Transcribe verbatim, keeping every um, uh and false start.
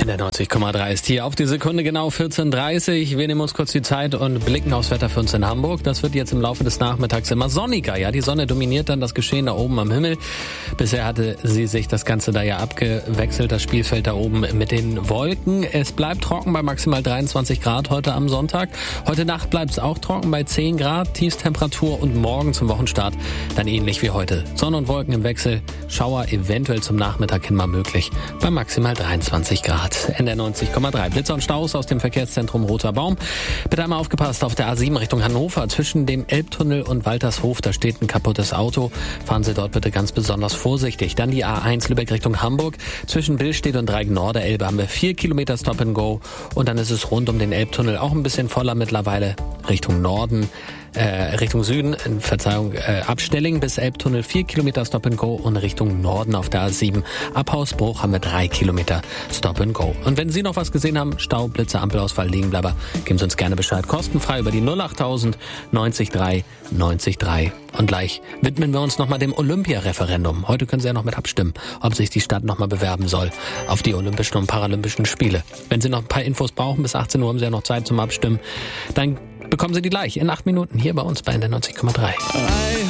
In der neunzig Komma drei ist hier auf die Sekunde genau vierzehn Uhr dreißig. Wir nehmen uns kurz die Zeit und blicken aufs Wetter für uns in Hamburg. Das wird jetzt im Laufe des Nachmittags immer sonniger. Ja, die Sonne dominiert dann das Geschehen da oben am Himmel. Bisher hatte sie sich das Ganze da ja abgewechselt, das Spielfeld da oben mit den Wolken. Es bleibt trocken bei maximal dreiundzwanzig Grad heute am Sonntag. Heute Nacht bleibt es auch trocken bei zehn Grad, Tiefstemperatur, und morgen zum Wochenstart dann ähnlich wie heute. Sonne und Wolken im Wechsel, Schauer eventuell zum Nachmittag hin mal möglich bei maximal dreiundzwanzig Grad. In der neunzig Komma drei. Blitzer und Staus aus dem Verkehrszentrum Roter Baum. Bitte einmal aufgepasst auf der A sieben Richtung Hannover zwischen dem Elbtunnel und Waltershof. Da steht ein kaputtes Auto. Fahren Sie dort bitte ganz besonders vorsichtig. Dann die A eins Lübeck Richtung Hamburg. Zwischen Billstedt und Dreieck-Nord-Elbe haben wir vier Kilometer Stop and Go. Und dann ist es rund um den Elbtunnel auch ein bisschen voller mittlerweile Richtung Norden. Äh, Richtung Süden, Verzeihung, äh, ab Stelling bis Elbtunnel vier Kilometer Stop and Go und Richtung Norden auf der A sieben. Ab Hausbruch haben wir drei Kilometer Stop and Go. Und wenn Sie noch was gesehen haben, Stau, Blitze, Ampelausfall, Liegenbleiber, geben Sie uns gerne Bescheid. Kostenfrei über die null achttausend neunzig drei neunzig drei. Und gleich widmen wir uns nochmal dem Olympia-Referendum. Heute können Sie ja noch mit abstimmen, ob sich die Stadt nochmal bewerben soll auf die Olympischen und Paralympischen Spiele. Wenn Sie noch ein paar Infos brauchen, bis achtzehn Uhr haben Sie ja noch Zeit zum Abstimmen, dann bekommen Sie die gleich in acht Minuten hier bei uns bei der neunzig Komma drei.